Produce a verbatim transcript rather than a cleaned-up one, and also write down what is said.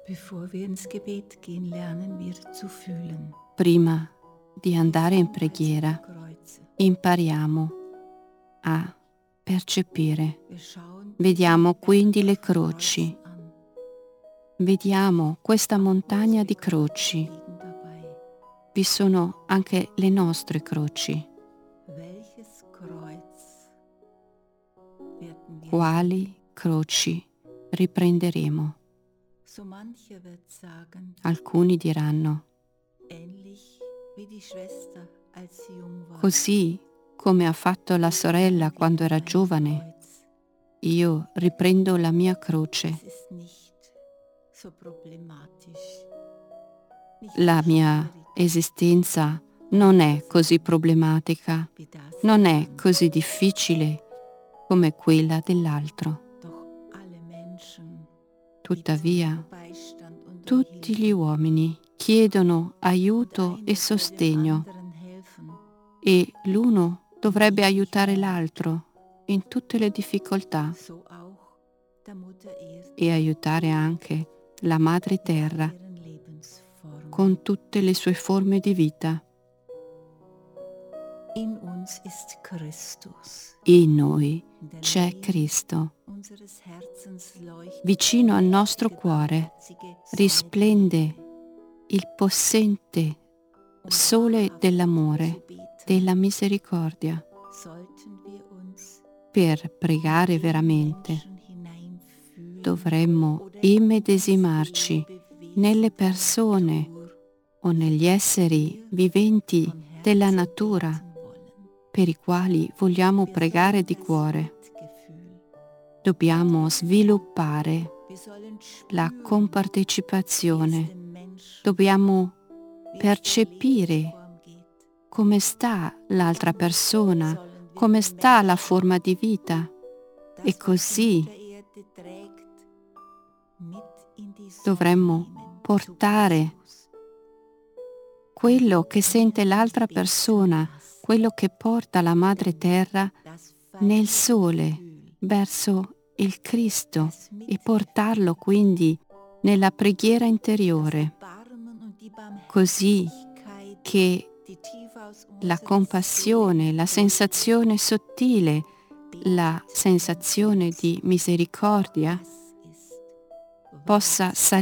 Bevor wir ins Gebet gehen, lernen wir zu fühlen. Prima di andare in preghiera, Kreuze. impariamo a percepire. Wir schauen Vediamo diese quindi le Berge von croci. Kreuzen an. Vediamo questa montagna di croci. Liegen dabei. Vi sono anche le nostre croci. Welches Kreuz werden wir Quali croci riprenderemo? So mancher wird sagen, Alcuni diranno, ähnlich wie die Schwester, als sie jung war. così come ha fatto la sorella quando era giovane, Kreuz. io riprendo la mia croce. Es ist nicht so problematisch. Nicht La so mia schwierig esistenza non è così problematica, wie das non è andere. così difficile come quella dell'altro. Doch alle Menschen Tuttavia, bitten Beistand und um tutti Hilfe. gli uomini chiedono aiuto Und e einer soll dem sostegno anderen helfen. e l'uno dovrebbe aiutare l'altro in tutte le difficoltà So auch der Mutter Erde e aiutare anche la madre terra ihren Lebensformen. con tutte le sue forme di vita. In uns ist Christus. In noi In der c'è Nähe Cristo. unseres Herzens leuchtet Vicino al die nostro mächtige, cuore barmherzige Sonne risplende der Liebe. il possente Und sole wahrhaft dell'amore, zu beten, della misericordia. sollten wir uns Per pregare in veramente Menschen hineinfühlen dovremmo oder in das immedesimarci Lebewesen nelle der persone Natur, o negli esseri viventi von della Herzen natura beten wollen. per i quali vogliamo Wir pregare sollen di das cuore. Mitgefühl, Dobbiamo sviluppare wir sollen la spüren, wie es compartecipazione, dem Menschen, dobbiamo wie es der percepire Lebensform geht. come sta l'altra persona, Sollen wir come den sta la Menschen forma di vita das, e was die così Mutter Erde trägt, mit in die Sonne dovremmo nehmen, portare zu Christus. quello che sente Ihnen l'altra beten persona, lassen, quello che porta la madre terra das nel feine sole Gefühl, verso il Cristo das e Mitgefühl, portarlo quindi nella preghiera das interiore, Erbarmen und die così Barmherzigkeit, che die tief aus la unserer compassione, Seele la sensazione sottile, la sensazione di misericordia das ist, possa was salire